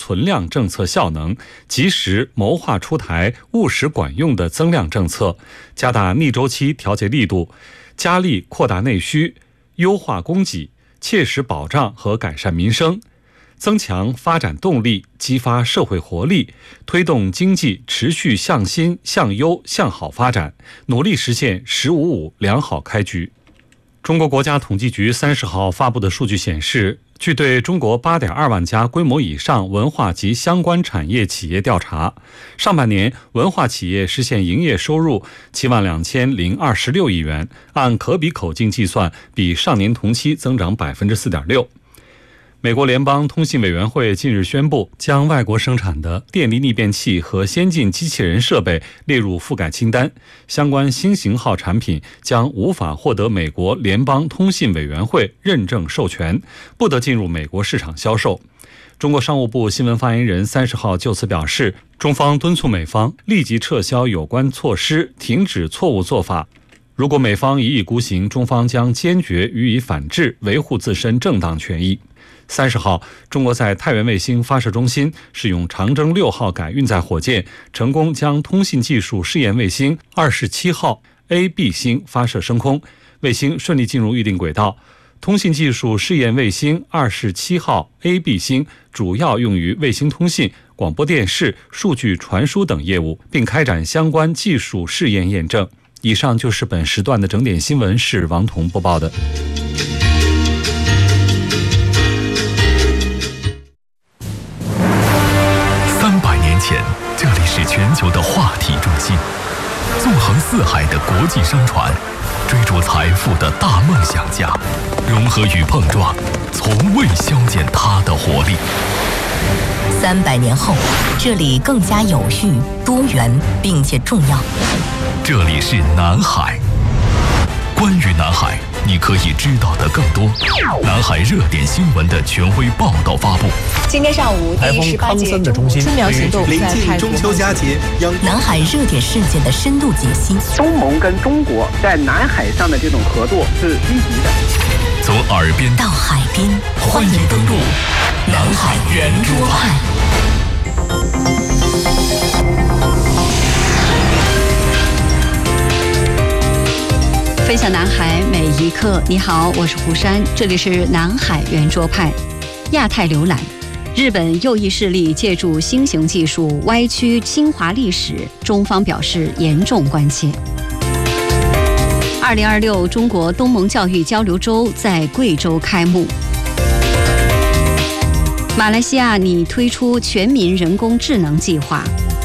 存量政策效能，及时谋划出台务实管用的增量政策，加大逆周期调节力度，加力扩大内需，优化供给，切实保障和改善民生，增强发展动力，激发社会活力，推动经济持续向新、向优、向好发展，努力实现“十五五”良好开局。中国国家统计局30号发布的数据显示，据对中国8.2万家规模以上文化及相关产业企业调查，上半年文化企业实现营业收入72026亿元，按可比口径计算，比上年同期增长4.6%。美国联邦通信委员会近日宣布，将外国生产的电力逆变器和先进机器人设备列入覆盖清单，相关新型号产品将无法获得美国联邦通信委员会认证授权，不得进入美国市场销售。中国商务部新闻发言人30号就此表示，中方敦促美方立即撤销有关措施，停止错误做法。如果美方一意孤行，中方将坚决予以反制，维护自身正当权益。30号，中国在太原卫星发射中心使用长征6号改运载火箭，成功将通信技术试验卫星27号 A、B 星发射升空，卫星顺利进入预定轨道。通信技术试验卫星27号 A、B 星主要用于卫星通信、广播电视、数据传输等业务，并开展相关技术试验验证。以上就是本时段的整点新闻，是王彤播报的。 300年前，这里是全球的话题中心，纵横四海的国际商船，追逐财富的大梦想家，融合与碰撞，从未消减它的活力。 300年后，这里更加有序、多元，并且重要。 这里是南海。关于南海，你可以知道的更多。南海热点新闻的权威报道发布。 今天上午，第18届春苗行动临近中秋佳节， 南海热点事件的深度解析。 东盟跟中国在南海上的这种合作是积极的。 从耳边到海边， 欢迎登陆南海圆桌派。 分享南海每一刻。你好，我是胡珊，这里是南海圆桌派。亚太浏览，日本右翼势力借助新型技术歪曲侵华历史，中方表示严重关切。2026中国东盟教育交流周在贵州开幕。马来西亚拟推出全民人工智能计划。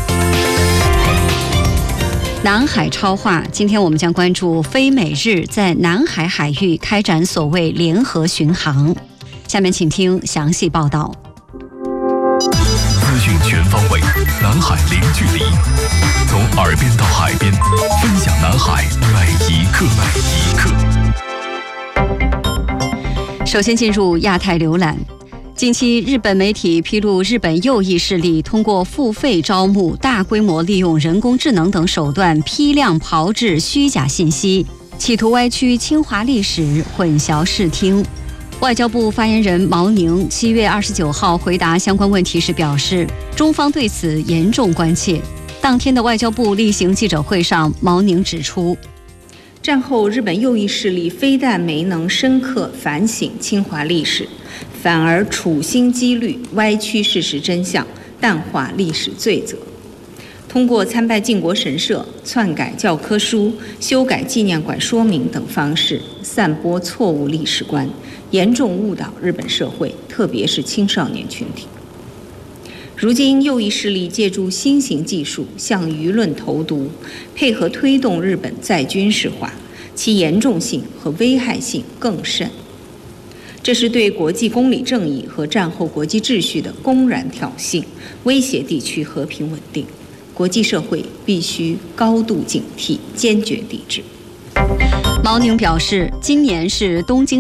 南海超话，今天我们将关注非美日在南海海域开展所谓联合巡航。下面请听详细报道。 资讯全方位，南海零距离，从耳边到海边，分享南海每一刻。 首先进入亚太浏览。近期，日本媒体披露，日本右翼势力通过付费招募、大规模利用人工智能等手段，批量炮制虚假信息，企图歪曲侵华历史，混淆视听。外交部发言人毛宁7月29号回答相关问题时表示，中方对此严重关切。当天的外交部例行记者会上，毛宁指出， 战后日本右翼势力非但没能深刻反省侵华历史，反而处心积虑歪曲事实真相，淡化历史罪责，通过参拜靖国神社、篡改教科书、修改纪念馆说明等方式，散播错误历史观，严重误导日本社会，特别是青少年群体。如今，右翼势力借助新型技术向舆论投毒，配合推动日本再军事化，其严重性和危害性更甚。这是对国际公理正义和战后国际秩序的公然挑衅，威胁地区和平稳定。国际社会必须高度警惕，坚决抵制。 毛宁表示，今年是东京